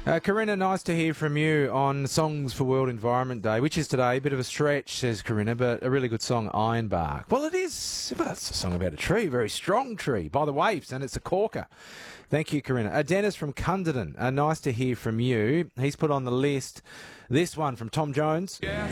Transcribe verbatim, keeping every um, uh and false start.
Uh, Corinna, nice to hear from you on Songs for World Environment Day, which is today. A bit of a stretch, says Corinna, but a really good song, Ironbark. Well, it is. Well, it's a song about a tree, a very strong tree, by the waves, and it's a corker. Thank you, Corinna. Uh, Dennis from Cunderdin, uh, nice to hear from you. He's put on the list this one from Tom Jones. Yeah.